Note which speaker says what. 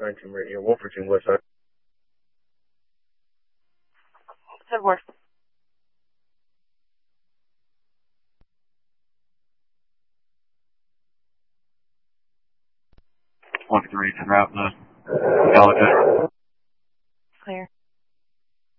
Speaker 1: 19 Radio, Wolf Virginia West Side.
Speaker 2: Good work.
Speaker 3: One three, route the Gallagher.
Speaker 2: Clear.